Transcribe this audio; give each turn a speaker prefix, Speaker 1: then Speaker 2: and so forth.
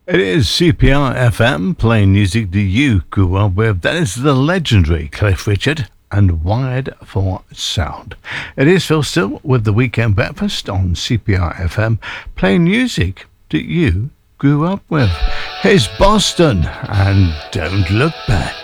Speaker 1: It is CPR FM playing music that you grew up with. That is the legendary Cliff Richard and Wired for Sound. It is Phil Still with the Weekend Breakfast on CPR FM playing music that you grew up with. Here's Boston and Don't Look Back.